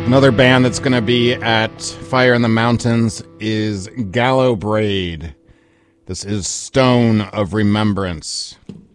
Another band that's going to be at Fire in the Mountains is Gallow Braid. This is Stone of Remembrance.